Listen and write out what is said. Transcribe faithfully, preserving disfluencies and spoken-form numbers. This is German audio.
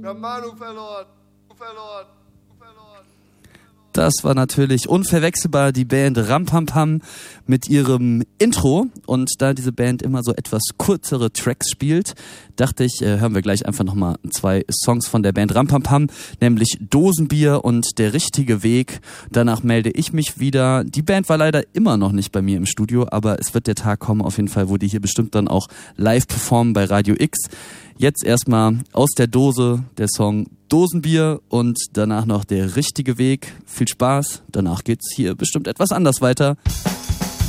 Wir haben Manu verloren. Verloren. Das war natürlich unverwechselbar die Band Rampampam mit ihrem Intro. Und da diese Band immer so etwas kürzere Tracks spielt, dachte ich, äh, hören wir gleich einfach nochmal zwei Songs von der Band Rampampam, nämlich Dosenbier und Der richtige Weg. Danach melde ich mich wieder. Die Band war leider immer noch nicht bei mir im Studio, aber es wird der Tag kommen auf jeden Fall, wo die hier bestimmt dann auch live performen bei Radio X. Jetzt erstmal aus der Dose der Song Dosenbier und danach noch Der richtige Weg. Viel Spaß. Danach geht's hier bestimmt etwas anders weiter.